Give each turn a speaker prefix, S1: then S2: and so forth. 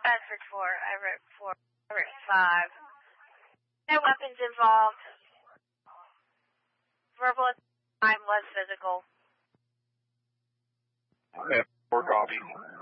S1: Bedford 4. I wrote 4. I wrote 5. No weapons involved. Verbal at the time was physical.
S2: I have 4 copies.